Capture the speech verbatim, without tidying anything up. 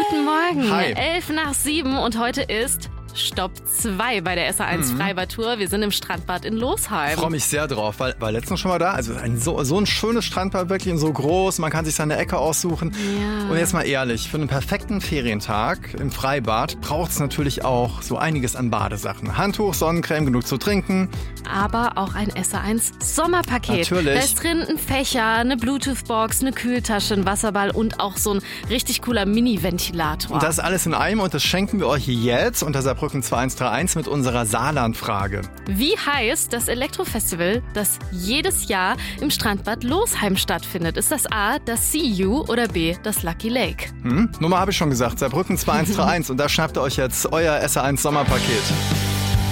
Guten Morgen. Hi. Elf nach sieben und heute ist Stopp zwei bei der S A eins Mhm. Freibad-Tour. Wir sind im Strandbad in Losheim. Ich freue mich sehr drauf, weil war letztens schon mal da. Also ein, so, so ein schönes Strandbad, wirklich so groß. Man kann sich seine Ecke aussuchen. Ja. Und jetzt mal ehrlich, für einen perfekten Ferientag im Freibad braucht es natürlich auch so einiges an Badesachen. Handtuch, Sonnencreme, genug zu trinken. Aber auch ein S A eins Sommerpaket. Natürlich. Da ist drin ein Fächer, eine Bluetooth-Box, eine Kühltasche, ein Wasserball und auch so ein richtig cooler Mini-Ventilator. Und das alles in einem und das schenken wir euch jetzt unter Saarbrücken zwei eins drei eins mit unserer Saarland-Frage. Wie heißt das Elektrofestival, das jedes Jahr im Strandbad Losheim stattfindet? Ist das A, das See You oder B, das Lucky Lake? Hm? Nummer habe ich schon gesagt, Saarbrücken zwei eins drei eins und da schnappt ihr euch jetzt euer S A eins Sommerpaket.